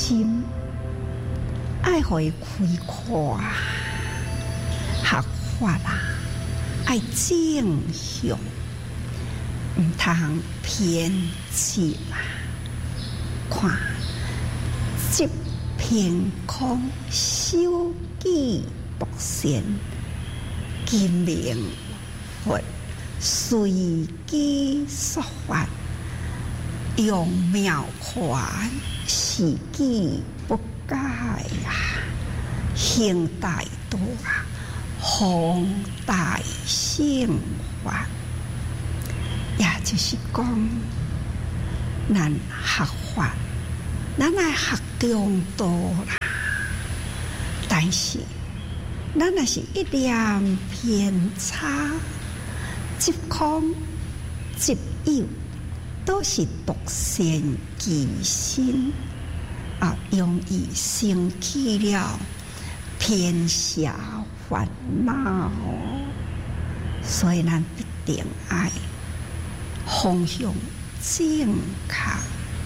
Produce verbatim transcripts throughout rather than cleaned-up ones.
心，爱互伊开阔学法啦，爱正向，毋通偏激啦。看，即凭空修己独善，今明佛随机说法，用妙权是己不改啊，行大道啊，弘大圣法，也就是讲，咱学法，咱来学中道啦。但是，咱若是一念偏差，即空即有，都是独善其身啊，容易生起了偏狭烦恼，所以咱必定爱方向正确。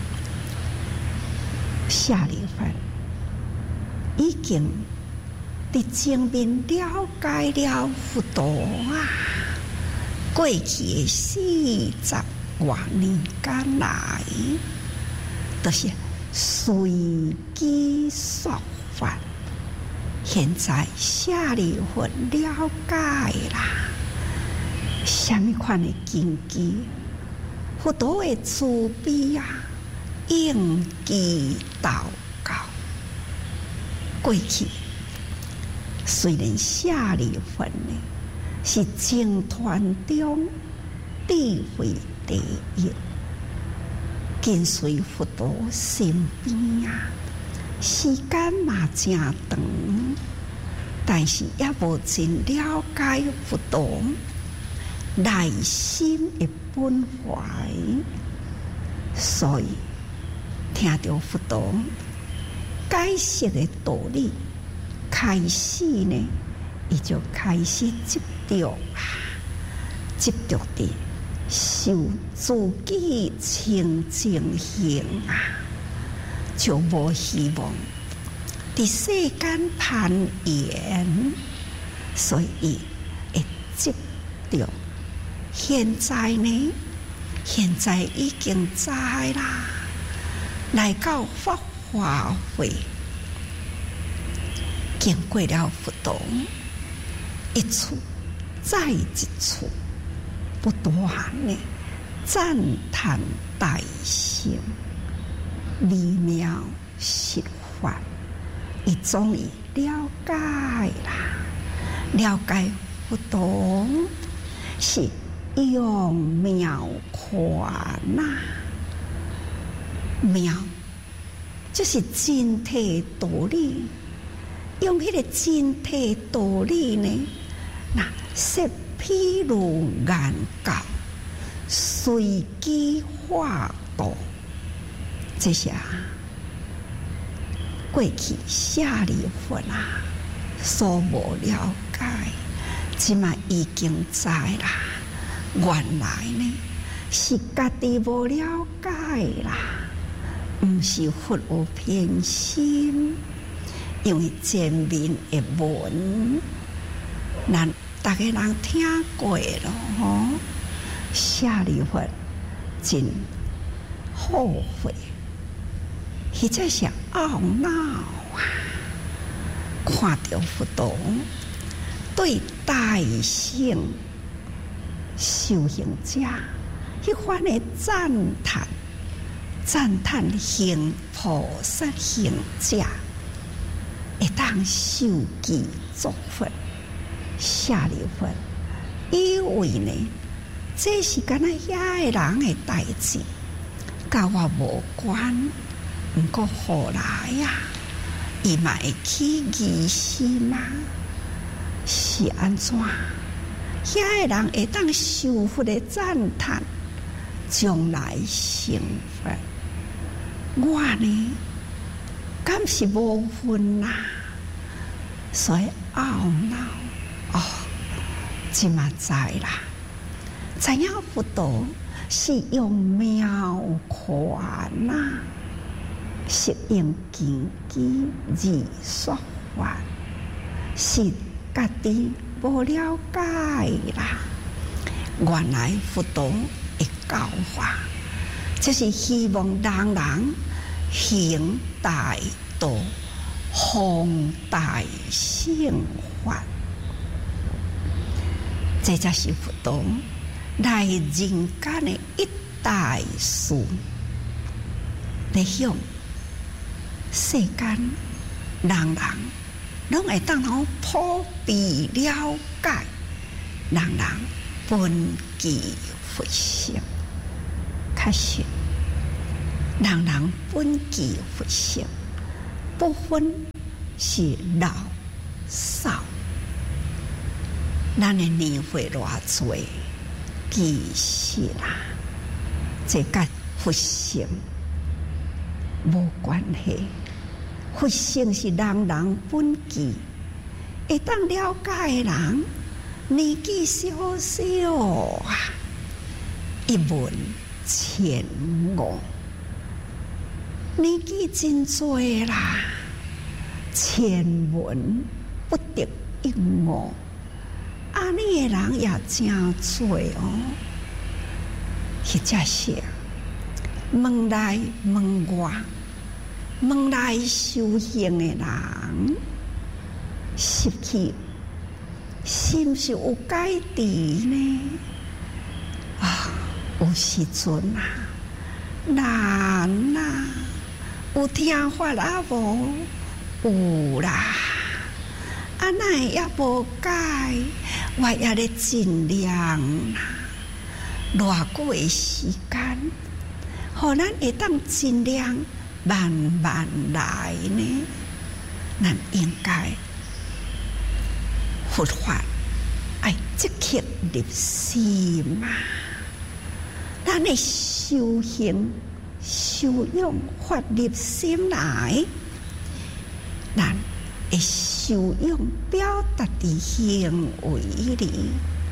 下里份已经伫前面了解了佛陀啊，过去的四十多年间来，都是随机说法。现在下里份了解啦，什么款的根基？佛陀的慈悲啊，应机祷告。过去虽然下里份呢是僧团中智慧第一，跟随佛陀身边啊，时间嘛真长，但是也无真了解佛陀内心的本怀，所以听到佛陀解释的道理，开始呢，伊就开始执着啊，执着的受自己清净行啊，就无希望伫世间攀岩，所以会执着。现在呢，现在已经知啦，来到法华会，经过了佛陀一处再一处，不断的赞叹大乘微妙实法，伊终于了解啦，了解佛陀是用妙权呐，妙就是真谛道理，用迄个真谛道理呢，那说譬如言教，随机化度，这些啊，过去下里份啊，所无了解，即嘛已经知啦。原来呢，是家己无了解啦，毋是佛有偏心，因为前面的文，咱大家人听过咯吼，下里份真后悔，或者是懊恼啊，看到佛陀对大乘修行者迄番的赞叹，赞叹行菩萨行者会当受记作佛，下里份，以为呢，这是敢若遐个人的代志，甲我无关。毋过后来呀、啊，伊嘛会起疑心啊，是安怎？遐个人会当受佛的赞叹，将来成佛。我呢，敢是无份呐，所以懊恼哦，即嘛知啦，知影佛陀是用妙权呐， 适应根基而说法，是家己无了解啦。原来佛陀的教法，就是希望人人行大道，弘大乘法。这才是佛陀来人间的一大事，来向世间人人拢会当好普遍了解，人人本具佛性。确实，人人本具佛性，不分是老少。咱的年岁偌多，其实啦，这甲佛性无关系。佛性是人人本具，会当了解的人，年纪小小啊，一文千误，年纪真多啦，千文不得一误。安尼的人也真多哦，或者是门内门外、门内修行的人，失去是毋是有改变呢？啊，有时阵啊，难啊，有听法啊无？有啦。啊，那也无改，我也咧尽量啦。偌久的时间，互咱会当尽量慢慢来呢。咱应该佛法爱即刻入心嘛。咱的修行、修养法入心来，咱会修养表达伫行为里，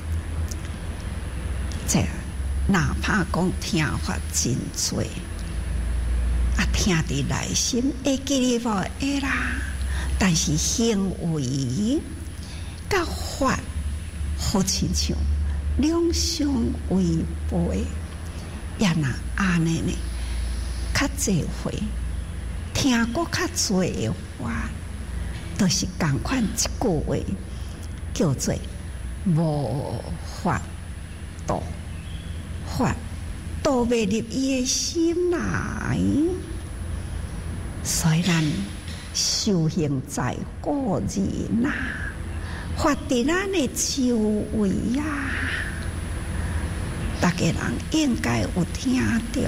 这哪怕讲听法真多，啊听伫内心会记哩无会啦，但是行为甲法好亲像两相违背，也若安尼呢，较济回听过较多的话。都是同款一句话，叫做无法度，法度未入伊的心来。虽然修行在个人呐，法伫咱的周围啊，大家人应该有听到，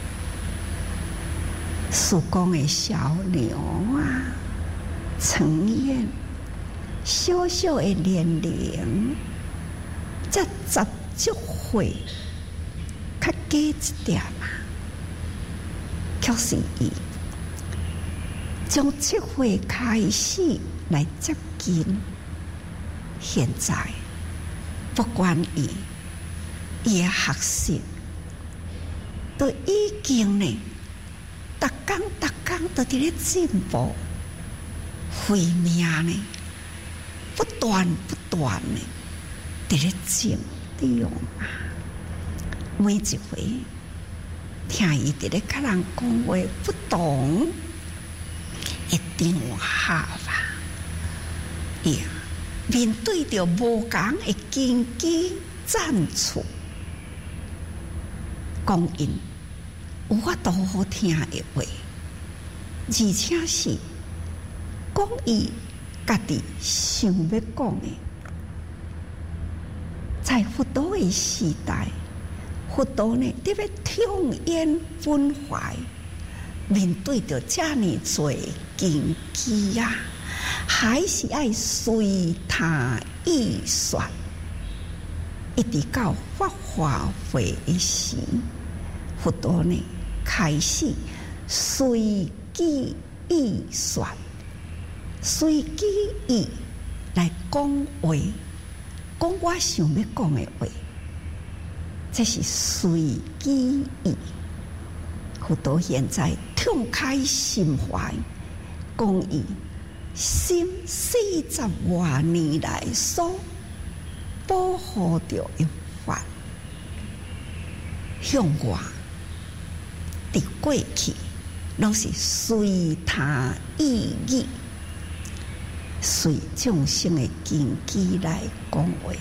苏公的小牛啊。呈现小小的年龄，才十足岁，较加一点啊，却是伊从七岁开始来接近，现在不管伊伊的学习，都已经呢，逐工逐工都伫咧进步。慧命呢，不断不断呢，伫咧进中啊！每一回听伊伫咧甲人讲话不同，一定有合吧？伊面对着无共的根基赞处，讲因有法度好听的话，而且是。讲伊家己想要讲的，在佛陀的时代，佛陀呢特别痛怨分怀，面对着这么多根基啊，还是爱随他意说，一直到法华会的时，佛陀呢开始随机意说。随机意来讲话，讲我想要讲的话，这是随机意。 佛陀现在痛开心怀，讲伊心四十多年来所保护着的法，向我伫过去拢是随他意义，随众生的根基来讲话。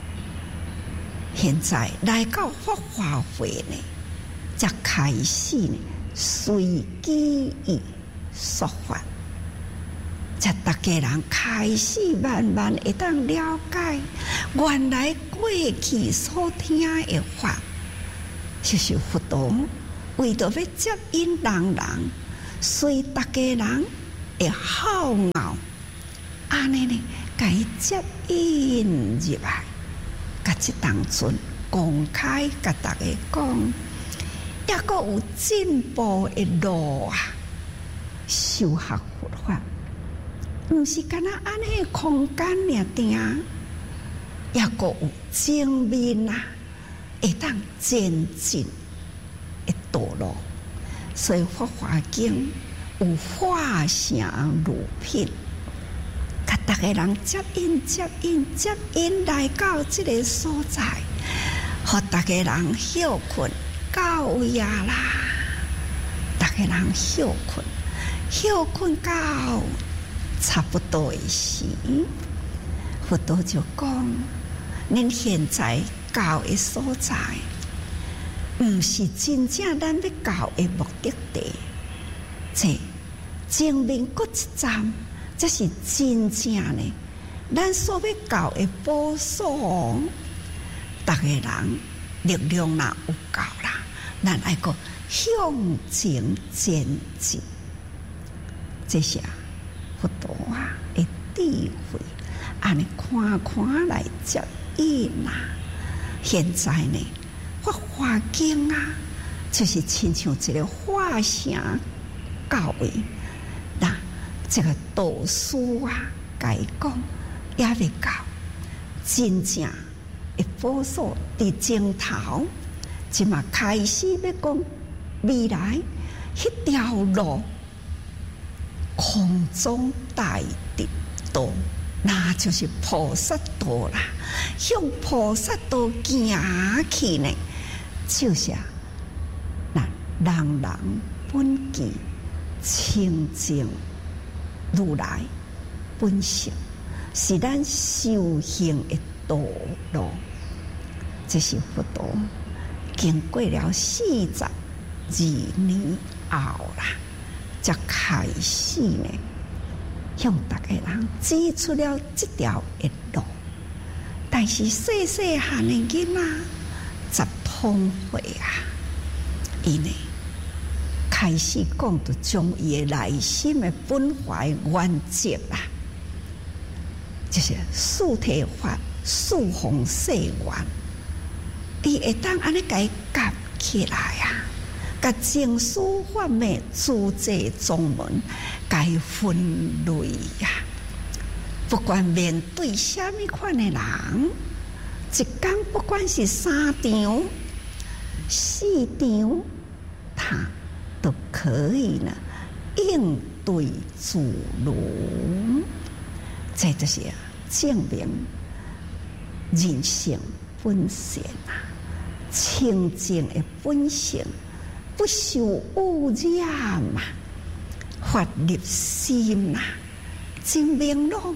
现在来到法华会呢，才开始呢随机意说法，才大家人开始慢慢会当了解，原来过去所听的法，就是佛陀为着要接引人人，随大家人会好傲，安尼呢，甲伊接引入来。甲即当阵公开甲大家讲，抑阁有进步的路啊！修学佛法，毋是干那安尼空间尔定，抑阁有正面啊，会当前进的道路。所以《法华经》有化成如品。甲大家人接引、接引、接引来到这个所在，互大家人休困到位啊啦！大家人休困，休困到差不多的时，佛陀就讲：恁现在到的所在，毋是真正咱要到的目的地，这前面搁一站。这是真正的，咱所要到的宝所，大家人力量若有够啦，咱爱个向前前进。这是佛陀啊的智慧，安尼看看来接引啊。现在呢，法华经啊，就是亲像一个化成教诲，那。这个导师啊，甲伊讲也未到，真正的宝所伫前头，即嘛开始要讲未来迄条路，空中大直道，那就是菩萨道啦。向菩萨道行去呢，就是啊，那人人本具清净。如来本性是咱修行的道路，这是佛陀经过了四十二年后啦，才开始呢，向大家人指出了这条的路。但是细细汉的囡仔十通会啊，伊呢？开始讲到将伊的内心的本怀原则啦，就是四体法、四弘誓愿，伊会当安尼甲伊夹起来啊，甲经书法的诸济宗门甲伊分类啊。不管面对什么款的人，一天不管是三场、四场，他。都可以呢，应对自如。这就是证明人性本善啊，清净的本性不受污染嘛，法入心呐，真明朗。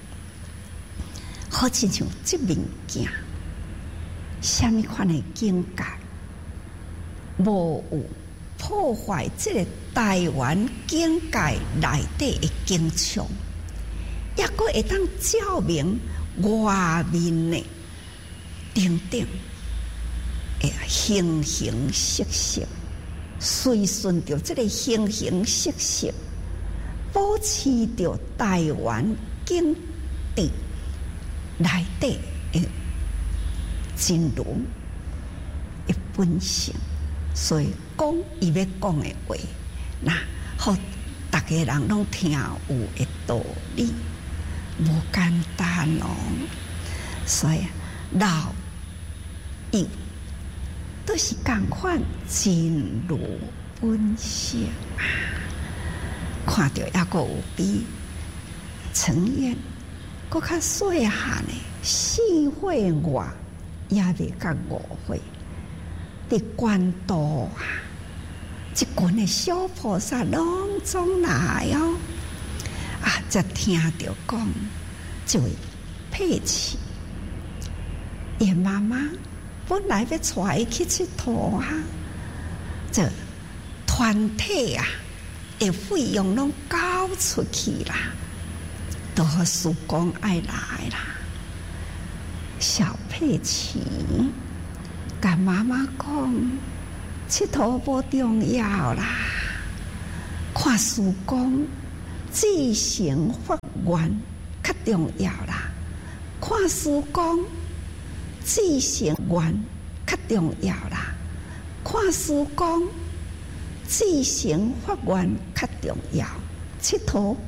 好亲像这物件，什么款的境界，无有。破坏这个台湾境界内底的景象，也阁会当照明外面的等等的形形色色，随顺着这个形形色色，保持着台湾境地内底的真如的本性。所以讲伊要讲的话，那好，大家人拢听有的道理，无简单哦。所以老一都是共款真如本温馨啊！看到还阁有比陈燕阁较细汉的四岁外，也未到五岁，伫关渡啊，一群的小菩萨拢总来哦，啊，才听到讲，这位佩奇，伊妈妈本来要带伊去佚佗啊，这团体啊，的费用拢交出去啦，都和叔公爱来啦。小佩奇甲妈妈讲，佚佗无重要啦，看叔公自成法愿较重要啦，看叔公自成愿较重要啦，看叔公自成法愿较重要，佚佗